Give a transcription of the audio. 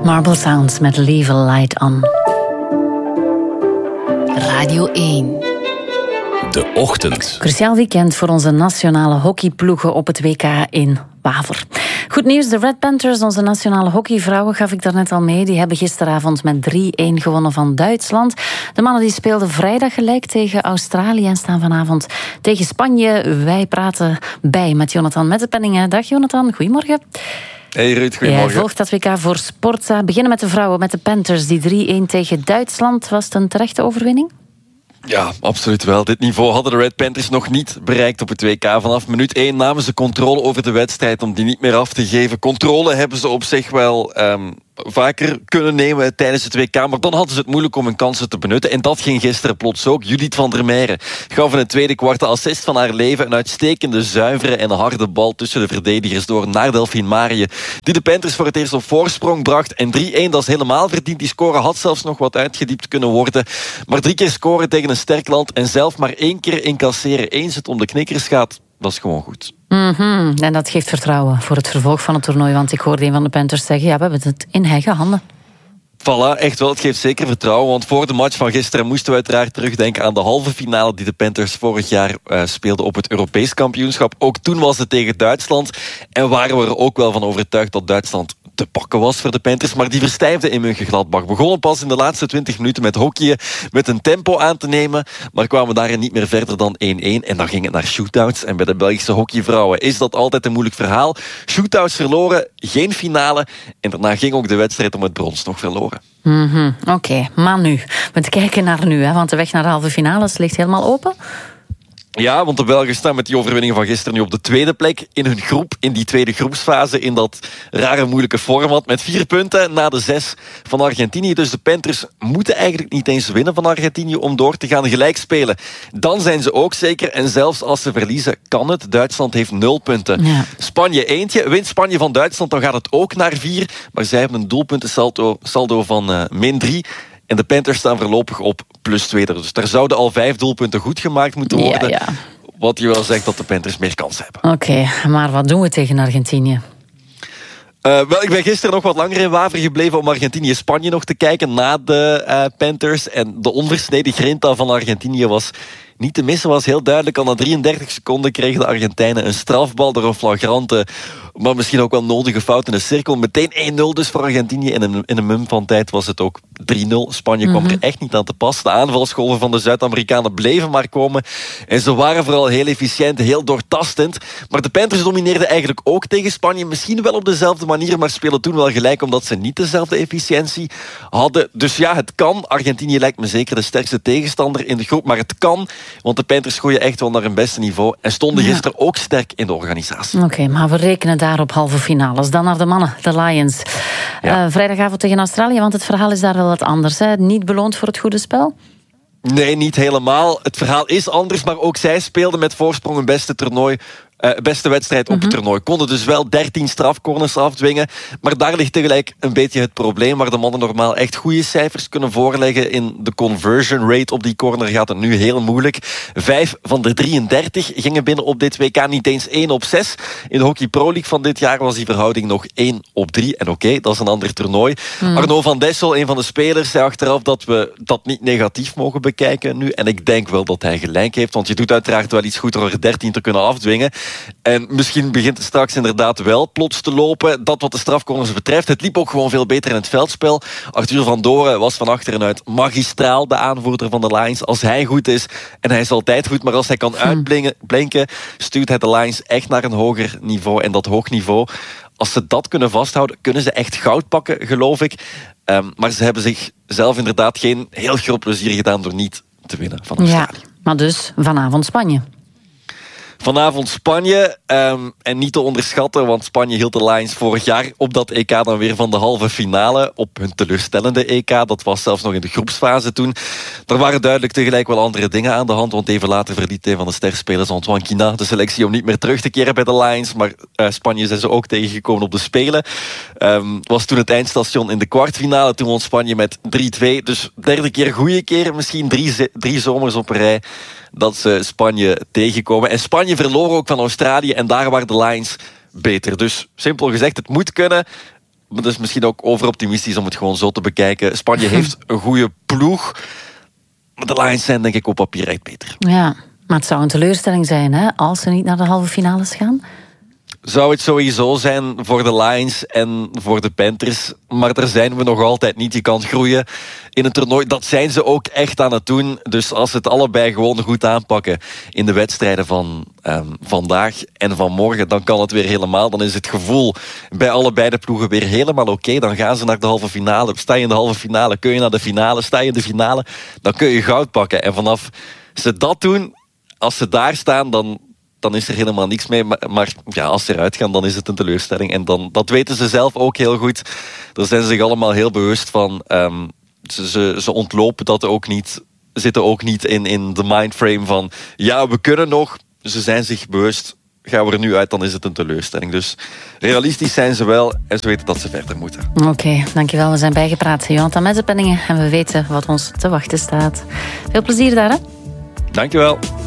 Marble Sounds met Leave a Light On. Radio 1. De ochtend. Cruciaal weekend voor onze nationale hockeyploegen op het WK in Waver. Goed nieuws, de Red Panthers, onze nationale hockeyvrouwen, gaf ik daarnet al mee. Die hebben gisteravond met 3-1 gewonnen van Duitsland. De mannen die speelden vrijdag gelijk tegen Australië en staan vanavond tegen Spanje. Wij praten bij met Jonathan Mettepenningen. Dag Jonathan, goedemorgen. Hey Ruud, goedemorgen. Jij volgt dat WK voor Sportza. Beginnen met de vrouwen, met de Panthers, die 3-1 tegen Duitsland. Was het een terechte overwinning? Ja, absoluut wel. Dit niveau hadden de Red Panthers nog niet bereikt op het WK. Vanaf minuut 1 namen ze controle over de wedstrijd om die niet meer af te geven. Controle hebben ze op zich wel vaker kunnen nemen tijdens het WK, maar dan hadden ze het moeilijk om hun kansen te benutten. En dat ging gisteren plots ook. Judith van der Meijeren gaf in het tweede kwart de assist van haar leven. Een uitstekende, zuivere en harde bal tussen de verdedigers door naar Delphine Marië, die de Panthers voor het eerst op voorsprong bracht. En 3-1, dat is helemaal verdiend. Die score had zelfs nog wat uitgediept kunnen worden. Maar 3 keer scoren tegen een sterk land en zelf maar 1 keer incasseren eens het om de knikkers gaat, dat is gewoon goed. En dat geeft vertrouwen voor het vervolg van het toernooi. Want ik hoorde een van de Panthers zeggen, ja, we hebben het in eigen handen. Voilà, echt wel. Het geeft zeker vertrouwen. Want voor de match van gisteren moesten we uiteraard terugdenken aan de halve finale die de Panthers vorig jaar speelden op het Europees kampioenschap. Ook toen was het tegen Duitsland. En waren we er ook wel van overtuigd dat Duitsland te pakken was voor de Panthers, maar die verstijfde in Mönchengladbach. Begonnen pas in de laatste 20 minuten met hockeyen, met een tempo aan te nemen, maar kwamen daarin niet meer verder dan 1-1 en dan ging het naar shootouts. En bij de Belgische hockeyvrouwen is dat altijd een moeilijk verhaal. Shootouts verloren, geen finale en daarna ging ook de wedstrijd om het brons nog verloren. Oké, maar nu. We kijken naar nu, hè, want de weg naar de halve finales ligt helemaal open. Ja, want de Belgen staan met die overwinning van gisteren nu op de tweede plek in hun groep, in die tweede groepsfase, in dat rare moeilijke format, met 4 punten na de 6 van Argentinië. Dus de Panthers moeten eigenlijk niet eens winnen van Argentinië om door te gaan gelijk spelen. Dan zijn ze ook zeker, en zelfs als ze verliezen, kan het. Duitsland heeft 0 punten. Ja. Spanje eentje. Wint Spanje van Duitsland, dan gaat het ook naar 4. Maar zij hebben een doelpuntensaldo van -3. En de Panthers staan voorlopig op +2. Dus daar zouden al 5 doelpunten goed gemaakt moeten worden. Ja. Wat je wel zegt dat de Panthers meer kans hebben. Oké, maar wat doen we tegen Argentinië? Wel, ik ben gisteren nog wat langer in Waver gebleven om Argentinië-Spanje nog te kijken na de Panthers. En de onversneden grinta van Argentinië was niet te missen, was heel duidelijk. Al na 33 seconden kregen de Argentijnen een strafbal door een flagrante, maar misschien ook wel nodige fout in de cirkel. Meteen 1-0 dus voor Argentinië. En in een mum van tijd was het ook 3-0. Spanje kwam er echt niet aan te pas. De aanvalsgolven van de Zuid-Amerikanen bleven maar komen. En ze waren vooral heel efficiënt, heel doortastend. Maar de Panthers domineerden eigenlijk ook tegen Spanje. Misschien wel op dezelfde manier, maar spelen toen wel gelijk omdat ze niet dezelfde efficiëntie hadden. Dus ja, het kan. Argentinië lijkt me zeker de sterkste tegenstander in de groep. Maar het kan, want de Panthers gooien echt wel naar hun beste niveau. En stonden gisteren ook sterk in de organisatie. Oké, maar we rekenen daar op halve finales. Dan naar de mannen, de Lions. Ja. Vrijdagavond tegen Australië, want het verhaal is daar wel wat anders. Hè? Niet beloond voor het goede spel? Nee, niet helemaal. Het verhaal is anders, maar ook zij speelden met voorsprong hun beste wedstrijd op het toernooi. Konden dus wel 13 strafcorners afdwingen. Maar daar ligt tegelijk een beetje het probleem, waar de mannen normaal echt goede cijfers kunnen voorleggen. In de conversion rate op die corner gaat het nu heel moeilijk. 5 van de 33 gingen binnen op dit WK, niet eens 1 op 6. In de Hockey Pro League van dit jaar was die verhouding nog 1 op 3. En oké, dat is een ander toernooi. Arnaud van Dessel, een van de spelers, zei achteraf dat we dat niet negatief mogen bekijken nu. En ik denk wel dat hij gelijk heeft, want je doet uiteraard wel iets goed door er 13 te kunnen afdwingen. En misschien begint het straks inderdaad wel plots te lopen. Dat wat de strafcorners betreft. Het liep ook gewoon veel beter in het veldspel. Arthur van Doren was van achteruit magistraal, de aanvoerder van de Lions. Als hij goed is, en hij is altijd goed, maar als hij kan uitblinken, stuurt hij de Lions echt naar een hoger niveau. En dat hoog niveau, als ze dat kunnen vasthouden, kunnen ze echt goud pakken, geloof ik. Maar ze hebben zichzelf inderdaad geen heel groot plezier gedaan door niet te winnen van Australië. Ja, maar dus vanavond Spanje. Vanavond Spanje, en niet te onderschatten, want Spanje hield de Lions vorig jaar op dat EK dan weer van de halve finale, op hun teleurstellende EK. Dat was zelfs nog in de groepsfase toen. Er waren duidelijk tegelijk wel andere dingen aan de hand, want even later verliet een van de sterspelers, Antoine Quina, de selectie om niet meer terug te keren bij de Lions. Maar Spanje zijn ze ook tegengekomen op de Spelen. Was toen het eindstation in de kwartfinale. Toen won Spanje met 3-2. Dus derde keer, goede keer, misschien drie zomers op een rij dat ze Spanje tegenkomen. En Spanje verloor ook van Australië en daar waren de Lions beter. Dus simpel gezegd, het moet kunnen. maar dat is misschien ook overoptimistisch om het gewoon zo te bekijken. Spanje heeft een goede ploeg, maar de Lions zijn denk ik op papier echt beter. Ja, maar het zou een teleurstelling zijn, hè, als ze niet naar de halve finales gaan. Zou het sowieso zijn voor de Lions en voor de Panthers. Maar daar zijn we nog altijd niet. Je kan groeien in een toernooi. Dat zijn ze ook echt aan het doen. Dus als ze het allebei gewoon goed aanpakken in de wedstrijden van vandaag en van morgen, dan kan het weer helemaal. Dan is het gevoel bij allebei de ploegen weer helemaal oké. Dan gaan ze naar de halve finale. Sta je in de halve finale, kun je naar de finale. Sta je in de finale, dan kun je goud pakken. En vanaf ze dat doen, als ze daar staan, dan is er helemaal niks mee. Maar ja, als ze eruit gaan, dan is het een teleurstelling. En dat weten ze zelf ook heel goed. Daar zijn ze zich allemaal heel bewust van. Ze ontlopen dat ook niet. Zitten ook niet in de mindframe van ja, we kunnen nog. Ze zijn zich bewust. Gaan we er nu uit, dan is het een teleurstelling. Dus realistisch zijn ze wel en ze weten dat ze verder moeten. Oké, dankjewel. We zijn bijgepraat. Jonathan Mezzepenningen en we weten wat ons te wachten staat. Veel plezier daar, hè? Dankjewel.